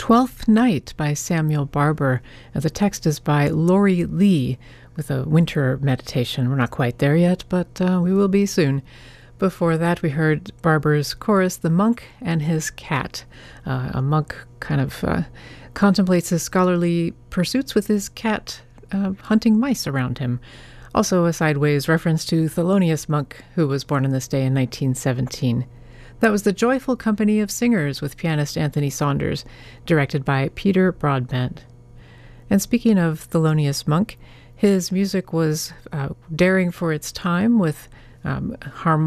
Twelfth Night by Samuel Barber. The text is by Lori Lee with a winter meditation. We're not quite there yet, but we will be soon. Before that, we heard Barber's chorus, The Monk and His Cat. A monk kind of contemplates his scholarly pursuits with his cat hunting mice around him. Also a sideways reference to Thelonious Monk, who was born on this day in 1917. That was The Joyful Company of Singers with pianist Anthony Saunders, directed by Peter Broadbent. And speaking of Thelonious Monk, his music was daring for its time with harmonic